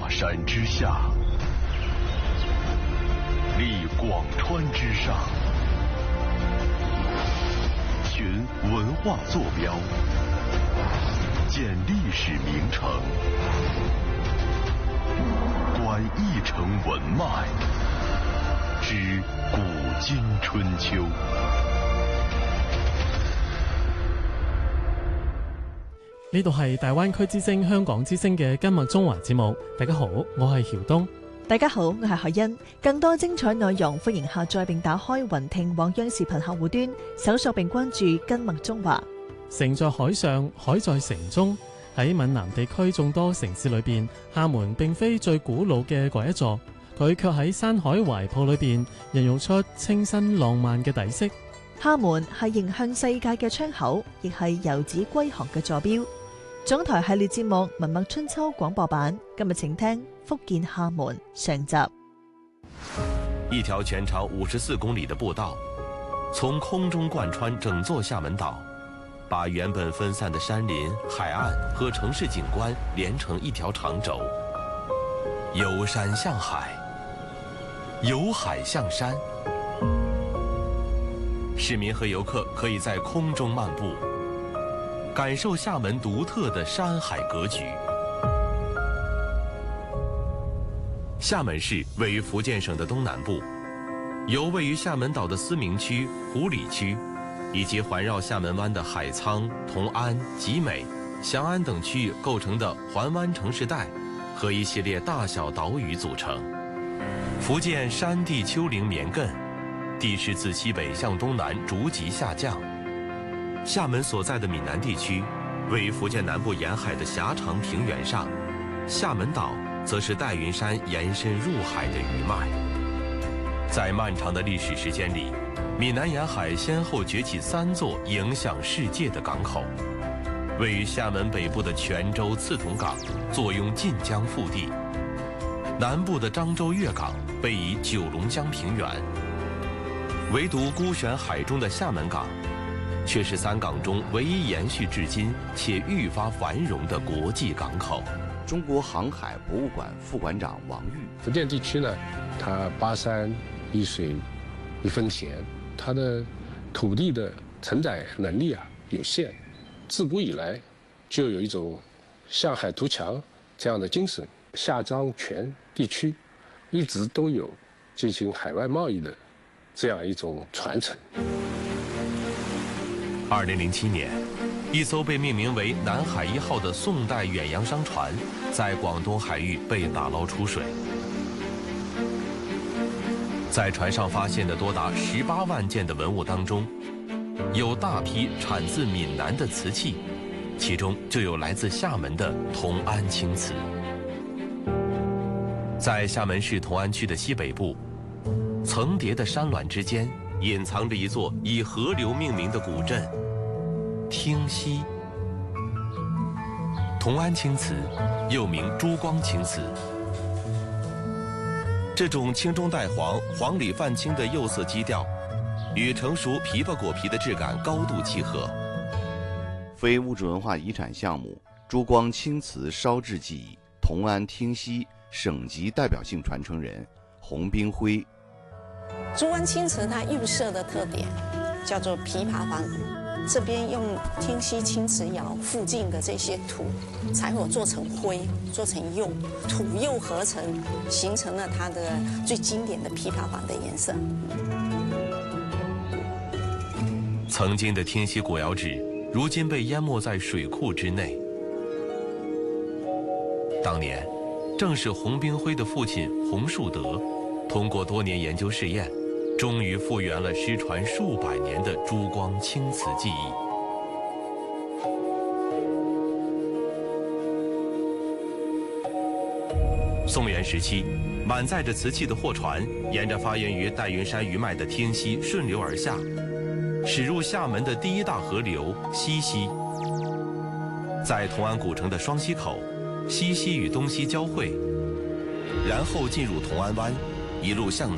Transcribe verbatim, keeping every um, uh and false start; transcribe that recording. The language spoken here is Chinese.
山之下，立广川之上，寻文化坐标，建历史名城，观一城文脉，知古今春秋。 呢度係大灣區之聲香港之聲嘅今日中華節目。大家好，我係曉東。 大家好，我係海欣。更多精彩內容，歡迎下載並打開雲聽網央視頻客戶端，搜索並關注今日中華。 城在海上，海在城中。喺閩南地區眾多城市裏邊，廈門並非最古老嘅嗰一座，佢卻喺山海懷抱裏邊，孕育出清新浪漫嘅底色。 廈門係迎向世界嘅窗口，亦係遊子歸航嘅座標。總台系列節目《文墨春秋》廣播版，今日請聽福建廈門上集。 一條全長五十四公里的步道，從空中貫穿整座廈門島，把原本分散的山林、海岸和城市景觀連成一條長軸。由山向海，由海向山，市民和遊客可以在空中漫步，感受廈門獨特的山海格局。廈門市位於福建省的東南部，由位於廈門島的思明區、湖里區，以及環繞廈門灣的海滄、同安、集美、翔安等區域構成的環灣城市帶和一系列大小島嶼組成。福建山地丘陵綿亘，地勢自西北向東南逐級下降。廈門所在的閩南地區位於福建南部沿海的狹長平原上，廈門島則是戴雲山延伸入海的餘脈。在漫長的歷史時間裡，閩南沿海先後崛起三座影響世界的港口。位於廈門北部的泉州刺桐港坐擁晉江腹地，南部的漳州粵港位於九龍江平原，唯獨孤懸海中的廈門港卻是三港中唯一延續至今且愈發繁榮的國際港口。 中國航海博物館副館長王玉： 福建地區呢，它八山一水一分田，它的土地的承載能力啊有限，自古以來就有一種向海圖強這樣的精神。廈漳泉地區一直都有進行海外貿易的這樣一種傳承。 二零零七年，一艘被命名為南海一號的宋代遠洋商船在廣東海域被打撈出水。在船上發現的多達十八萬件的文物當中，有大批產自閩南的瓷器，其中就有來自廈門的同安青瓷。在廈門市同安區的西北部，層疊的山巒之間隱藏着一座以河流命名的古鎮汀溪。同安青瓷又名珠光青瓷，這種青中帶黃、黃裡泛青的釉色基調與成熟枇杷果皮的質感高度契合。 非物質文化遺產項目珠光青瓷燒製技藝同安汀溪省級代表性傳承人洪冰輝。 珠光青瓷它釉色的特點叫做枇杷黃，這邊用汀溪青瓷窯附近的這些土柴火做成灰，做成釉，土釉合成，形成了它的最經典的枇杷黃的顏色。 曾經的汀溪古窯址，如今被淹沒在水庫之內。當年，正是洪冰輝的父親洪樹德通過多年研究試驗，終於復原了失傳數百年的珠光青瓷技藝。宋元時期，滿載着瓷器的貨船沿着發源於戴雲山餘脈的汀溪順流而下，駛入廈門的第一大河流西溪。在同安古城的雙溪口，西溪與東溪交匯，然後進入同安灣，一路向南